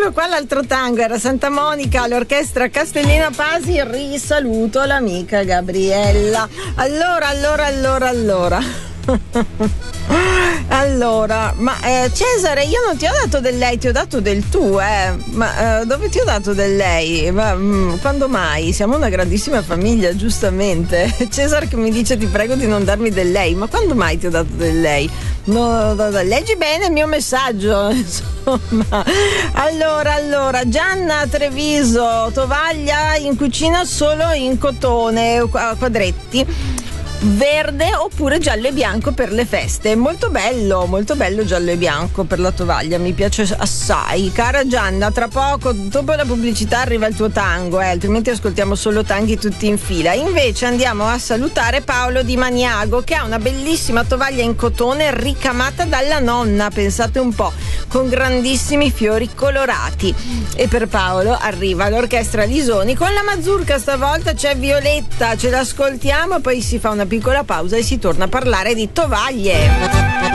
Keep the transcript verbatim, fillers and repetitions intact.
eccolo qua l'altro tango, era Santa Monica, l'orchestra Castellina Pasi, risaluto l'amica Gabriella. Allora, allora, allora, allora. Allora, ma eh, Cesare, io non ti ho dato del lei, ti ho dato del tu, eh. Ma eh, dove ti ho dato del lei? Ma mh, quando mai? Siamo una grandissima famiglia, giustamente. Cesare che mi dice ti prego di non darmi del lei, ma quando mai ti ho dato del lei? No, no, no, leggi bene il mio messaggio, insomma. Allora, allora, Gianna Treviso, tovaglia in cucina solo in cotone, a quadretti. Verde oppure giallo e bianco per le feste. Molto bello, molto bello giallo e bianco per la tovaglia, mi piace assai. Cara Gianna, tra poco, dopo la pubblicità arriva il tuo tango, eh, altrimenti ascoltiamo solo tanghi tutti in fila. Invece andiamo a salutare Paolo di Maniago, che ha una bellissima tovaglia in cotone ricamata dalla nonna, pensate un po', con grandissimi fiori colorati. E per Paolo arriva l'orchestra Lisoni con la mazurka, stavolta c'è Violetta, ce l'ascoltiamo, poi si fa una piccola pausa e si torna a parlare di tovaglie.